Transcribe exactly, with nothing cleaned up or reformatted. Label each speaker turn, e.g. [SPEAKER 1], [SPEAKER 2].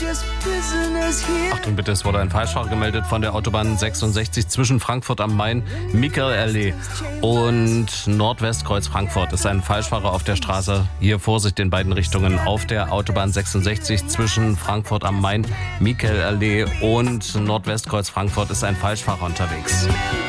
[SPEAKER 1] Achtung bitte, es wurde ein Falschfahrer gemeldet von der Autobahn sechsundsechzig zwischen Frankfurt am Main, Michaelallee und Nordwestkreuz Frankfurt. Ist ein Falschfahrer auf der Straße. Hier Vorsicht in beiden Richtungen auf der Autobahn sechsundsechzig zwischen Frankfurt am Main, Michaelallee und Nordwestkreuz Frankfurt ist ein Falschfahrer unterwegs.